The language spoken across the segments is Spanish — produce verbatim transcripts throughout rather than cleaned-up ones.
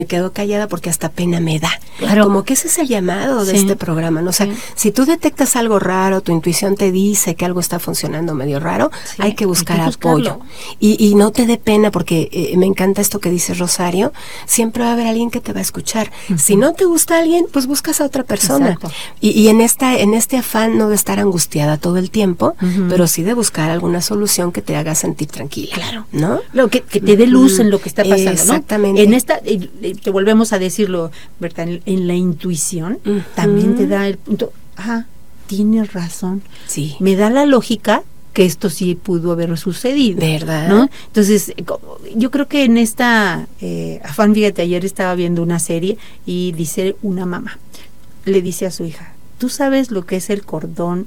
me quedo callada porque hasta pena me da. Claro. Como que ese es el llamado de sí. este programa, ¿no? O sea, sí. si tú detectas algo raro, tu intuición te dice que algo está funcionando medio raro, sí. hay que buscar hay que apoyo. Y, y no te dé pena, porque eh, me encanta esto que dice Rosario, siempre va a haber alguien que te va a escuchar. Uh-huh. Si no te gusta alguien, pues buscas a otra persona. Y, y en esta en este afán no de estar angustiada todo el tiempo, uh-huh. pero sí de buscar alguna solución que te haga sentir tranquila. Claro. ¿No? Lo que, que te dé luz uh-huh. en lo que está pasando, Exactamente. ¿no? En esta, eh, te volvemos a decirlo, Berta, en, en la intuición uh-huh. también te da el punto, ajá, tienes razón. Sí. Me da la lógica que esto sí pudo haber sucedido. ¿Verdad? ¿No? Entonces, yo creo que en esta eh, afán, fíjate, ayer estaba viendo una serie y dice una mamá, le dice a su hija, ¿tú sabes lo que es el cordón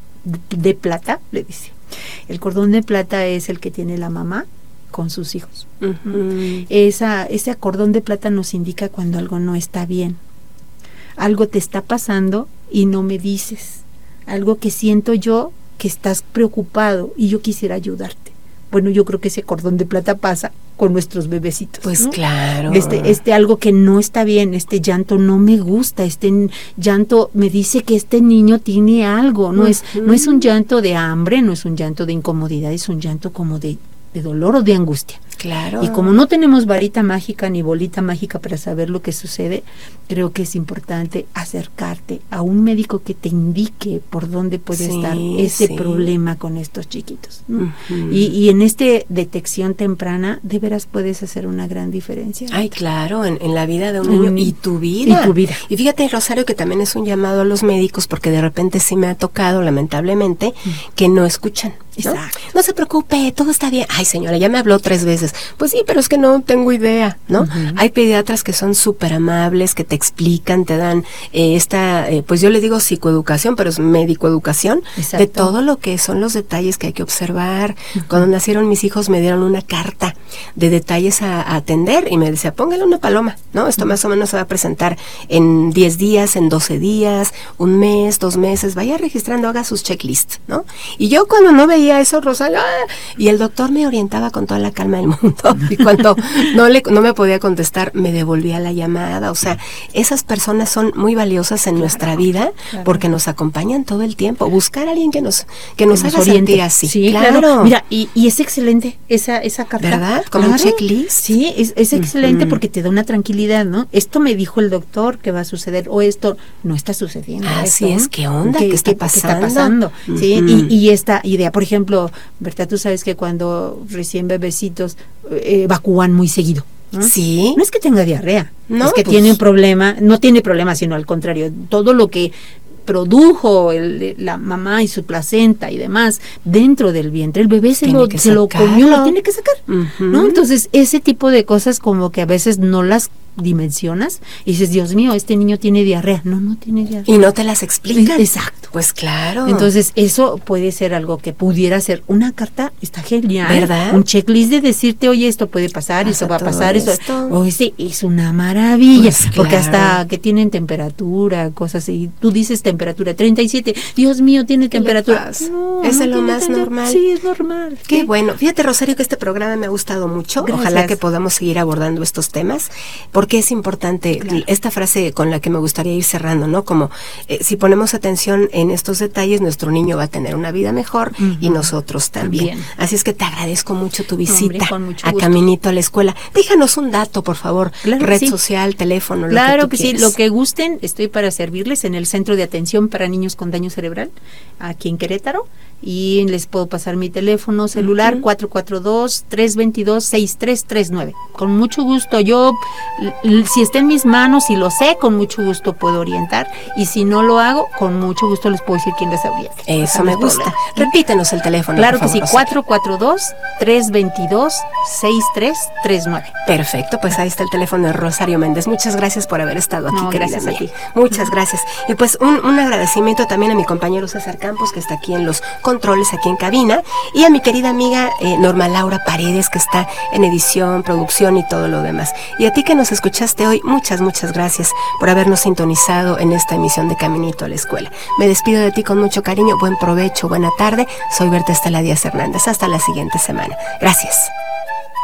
de plata? Le dice. El cordón de plata es el que tiene la mamá con sus hijos. Uh-huh. Esa, ese cordón de plata nos indica cuando algo no está bien. Algo te está pasando y no me dices. Algo que siento yo que estás preocupado y yo quisiera ayudarte. Bueno, yo creo que ese cordón de plata pasa con nuestros bebecitos. Pues ¿no? claro. Este, este algo que no está bien, este llanto no me gusta, este llanto me dice que este niño tiene algo, no uh-huh. es, no es un llanto de hambre, no es un llanto de incomodidad, es un llanto como de, de dolor o de angustia. Claro. Y como no tenemos varita mágica ni bolita mágica para saber lo que sucede, creo que es importante acercarte a un médico que te indique por dónde puede sí, estar ese sí. problema con estos chiquitos, ¿no? Uh-huh. y, y en esta detección temprana, de veras puedes hacer una gran diferencia. Ay, claro, en, en la vida de un niño uh-huh. y tu vida. Y tu vida. Y fíjate, Rosario, que también es un llamado a los médicos, porque de repente sí me ha tocado, lamentablemente, uh-huh. que no escuchan. ¿No? No se preocupe, todo está bien. Ay, señora, ya me habló tres veces. Pues sí, pero es que no tengo idea, ¿no? Uh-huh. Hay pediatras que son súper amables, que te explican, te dan eh, esta, eh, pues yo le digo psicoeducación, pero es médico-educación, de todo lo que son los detalles que hay que observar. Uh-huh. Cuando nacieron mis hijos me dieron una carta de detalles a, a atender y me decía, póngale una paloma, ¿no? Esto uh-huh. más o menos se va a presentar en diez días, en doce días, un mes, dos meses, vaya registrando, haga sus checklists, ¿no? Y yo cuando no veía eso, Rosario, ¡ah! Y el doctor me orientaba con toda la calma del mundo, y cuando no le no me podía contestar, me devolvía la llamada. O sea, esas personas son muy valiosas en claro, nuestra vida, claro. porque nos acompañan todo el tiempo. Buscar a alguien que nos que nos, que nos haga oriente. Sentir así. Sí, claro. claro. Mira, y, y es excelente esa esa carta. ¿Verdad? Como claro. un checklist. Sí, es, es excelente uh-huh. porque te da una tranquilidad, ¿no? Esto me dijo el doctor que va a suceder, o esto no está sucediendo. Así esto, es, ¿no? ¿qué onda? ¿Qué, ¿Qué está pasando? ¿Qué está pasando? Uh-huh. Sí, y, y esta idea, por ejemplo, ejemplo, Berta, tú sabes que cuando recién bebecitos eh, evacúan muy seguido, ¿no? Sí. No es que tenga diarrea, no, es que pues, tiene un problema, no tiene problema, sino al contrario, todo lo que produjo el, la mamá y su placenta y demás dentro del vientre, el bebé se, lo, se lo comió, lo tiene que sacar, uh-huh. ¿no? Entonces, ese tipo de cosas como que a veces no las dimensionas y dices, Dios mío, este niño tiene diarrea. No, no tiene diarrea. Y no te las explican. Exacto. Pues claro. Entonces, eso puede ser algo que pudiera ser una carta, está genial. ¿Verdad? Un checklist de decirte, oye, esto puede pasar, Pasa esto va a pasar, esto. esto. Oye, sí, es una maravilla. Pues porque claro. hasta que tienen temperatura, cosas así. Tú dices temperatura treinta y siete. Dios mío, tiene temperatura. No, es no lo más tener, normal. Sí, es normal. Qué ¿sí? bueno. Fíjate, Rosario, que este programa me ha gustado mucho. Gracias. Ojalá que podamos seguir abordando estos temas, porque es importante. Claro. Esta frase con la que me gustaría ir cerrando, ¿no? Como eh, si ponemos atención en estos detalles, nuestro niño va a tener una vida mejor uh-huh. y nosotros también. también. Así es que te agradezco mucho tu visita Hombre, a Caminito a la Escuela. Déjanos un dato, por favor. Claro Red sí. social, teléfono, claro lo que tú que quieres. sí, lo que gusten, estoy para servirles en el Centro de Atención para Niños con Daño Cerebral, aquí en Querétaro, y les puedo pasar mi teléfono celular uh-huh. cuatro cuatro dos, tres dos dos, seis tres tres nueve. Con mucho gusto, yo, l- si está en mis manos, si lo sé, con mucho gusto puedo orientar, y si no lo hago, con mucho gusto les puedo decir quién les orienta. Eso me gusta. Problema. Repítenos el teléfono. Claro por que favor, sí, cuatro cuatro dos, tres dos dos, seis tres tres nueve. Perfecto, pues ahí está el teléfono de Rosario Méndez. Muchas gracias por haber estado aquí, no, querida gracias mía. a ti. Muchas gracias. Y pues un, un agradecimiento también a mi compañero César Campos, que está aquí en los controles, aquí en cabina, y a mi querida amiga eh, Norma Laura Paredes, que está en edición, producción y todo lo demás. Y a ti que nos escuchaste hoy, muchas, muchas gracias por habernos sintonizado en esta emisión de Caminito a la Escuela. Me despido de ti con mucho cariño, buen provecho, buena tarde. Soy Berta Estela Díaz Hernández. Hasta la siguiente semana. Gracias.